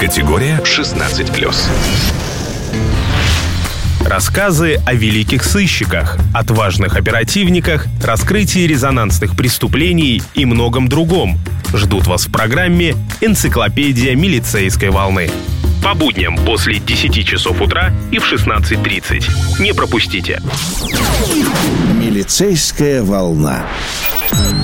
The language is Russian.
Категория 16+. Рассказы о великих сыщиках, отважных оперативниках, раскрытии резонансных преступлений и многом другом ждут вас в программе «Энциклопедия милицейской волны». По будням после 10 часов утра и в 16:30. Не пропустите. Милицейская волна.